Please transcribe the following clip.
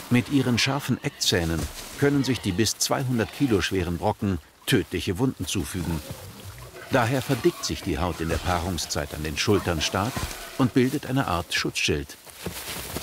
Mit ihren scharfen Eckzähnen können sich die bis 200 Kilo schweren Brocken tödliche Wunden zufügen. Daher verdickt sich die Haut in der Paarungszeit an den Schultern stark und bildet eine Art Schutzschild.